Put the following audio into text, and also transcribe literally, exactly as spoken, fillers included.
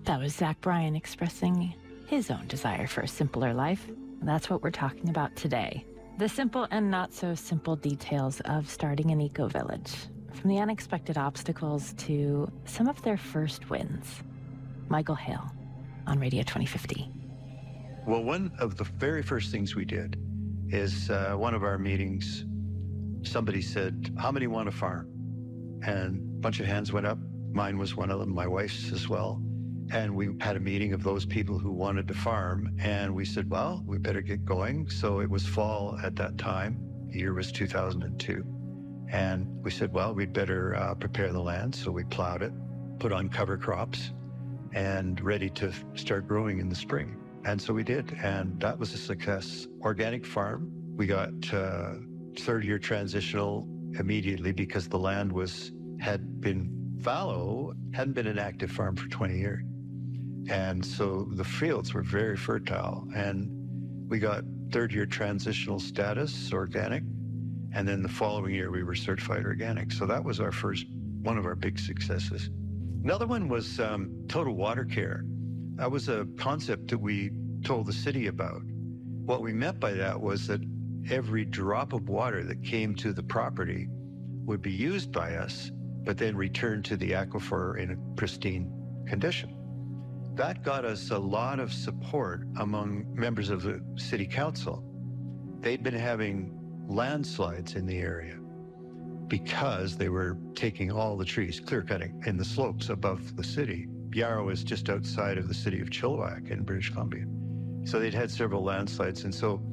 That was Zach Bryan expressing his own desire for a simpler life. That's what we're talking about today. The simple and not so simple details of starting an eco-village. From the unexpected obstacles to some of their first wins. Michael Hale on Radio twenty fifty. Well, one of the very first things we did is uh, one of our meetings, somebody said, how many want to farm? And a bunch of hands went up. Mine was one of them, my wife's as well. And we had a meeting of those people who wanted to farm. And we said, well, we better get going. So it was fall at that time. The year was two thousand two. And we said, well, we'd better uh, prepare the land. So we plowed it, put on cover crops, and ready to start growing in the spring. And so we did. And that was a success. Organic farm. We got uh, third year transitional immediately because the land was had been fallow, hadn't been an active farm for twenty years. And so the fields were very fertile. And we got third year transitional status, organic. And then the following year we were certified organic. So that was our first, one of our big successes. Another one was um, total water care. That was a concept that we told the city about. What we meant by that was that every drop of water that came to the property would be used by us, but then returned to the aquifer in a pristine condition. That got us a lot of support among members of the city council. They'd been having landslides in the area because they were taking all the trees, clear cutting in the slopes above the city. Yarrow is just outside of the city of Chilliwack in British Columbia. So they'd had several landslides. And so